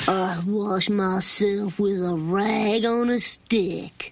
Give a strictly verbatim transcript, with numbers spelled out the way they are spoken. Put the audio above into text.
I wash myself with a rag on a stick.